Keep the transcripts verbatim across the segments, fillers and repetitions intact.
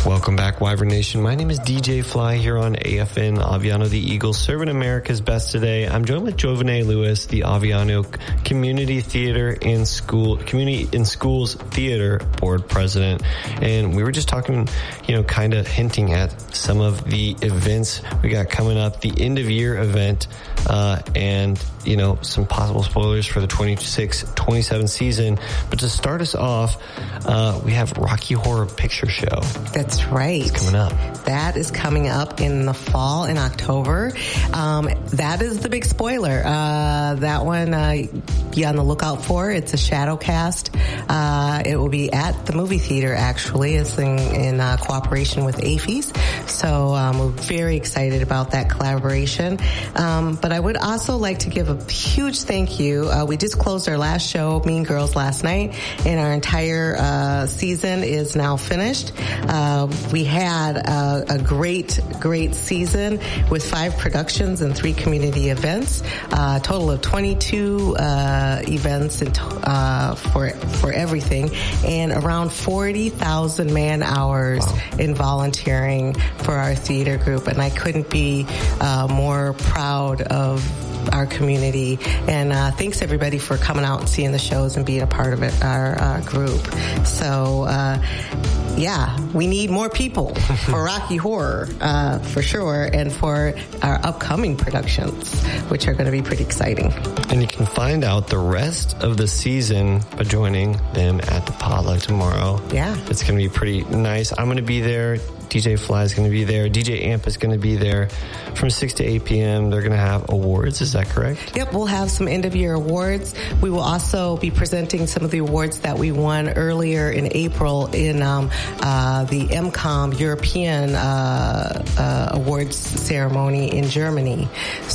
Welcome back, Wyvern Nation. My name is D J Fly here on A F N, Aviano the Eagles, serving America's best today. I'm joined with Jovene Lewis, the Aviano Community Theater and School, Community in Schools Theater Board President. And we were just talking, you know, kind of hinting at some of the events we got coming up, the end of year event, uh, and, you know, some possible spoilers for the twenty-six twenty-seven season. But to start us off, uh, we have Rocky Horror Picture Show. That's right. It's coming up. That is coming up in the fall, in October. Um, that is the big spoiler. Uh, that one, uh, be on the lookout for. It's a shadow cast. Uh, it will be at the movie theater, actually. It's in, in uh, cooperation with A F I S. So um, we're very excited about that collaboration. Um, but I would also like to give a huge thank you. Uh, we just closed our last show, Mean Girls, last night, and our entire uh, season is now finished. Uh, we had a, a great, great season with five productions and three community events. Uh, a total of twenty-two uh, events in to, uh, for for everything, and around forty thousand man hours wow. in volunteering for our theater group. And I couldn't be uh, more proud of our community, and uh, thanks everybody for coming out and seeing the shows and being a part of it, our uh, group. So uh, yeah, we need more people for Rocky Horror, uh, for sure, and for our upcoming productions, which are going to be pretty exciting. And you can find out the rest of the season by joining them at the potluck tomorrow. Yeah. It's going to be pretty nice. I'm going to be there. D J Fly is going to be there. D J Amp is going to be there from six to eight p.m. They're going to have awards. Is that correct? Yep, we'll have some end-of-year awards. We will also be presenting some of the awards that we won earlier in April in um, uh, the M COM European uh, uh, Awards ceremony in Germany.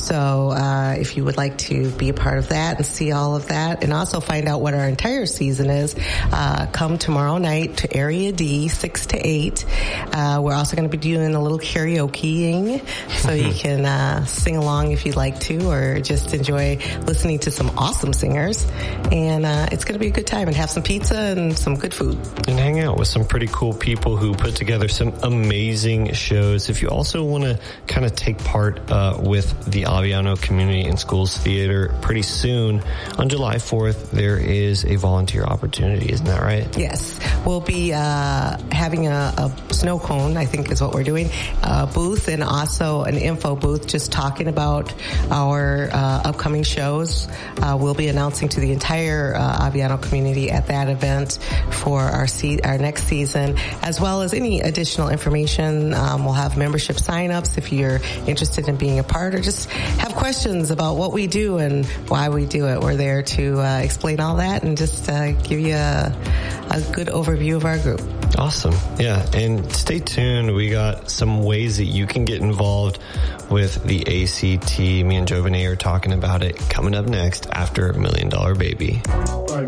So uh, if you would like to be a part of that and see all of that, and also find out what our entire season is, uh, come tomorrow night to Area D, six to eight. Uh, we're also going to be doing a little karaokeing, so you can uh, sing along if you'd like to, or just enjoy listening to some awesome singers. And uh, it's going to be a good time, and have some pizza and some good food. And hang out with some pretty cool people who put together some amazing shows. If you also want to kind of take part uh, with the Aviano Community and Schools Theater pretty soon, on July fourth, there is a volunteer opportunity. Isn't that right? Yes. We'll be uh, having a, a snow cone, I think is what we're doing, a booth, and also an info booth just talking about our uh, upcoming shows. Uh, we'll be announcing to the entire uh, Aviano community at that event for our se- our next season, as well as any additional information. Um, we'll have membership sign-ups if you're interested in being a part, or just have questions about what we do and why we do it. We're there to uh, explain all that and just uh, give you a, a good overview of our group. Awesome. Yeah, and stay tuned. We got some ways that you can get involved with the A C T. Me and Jovene are talking about it coming up next after Million Dollar Baby. Five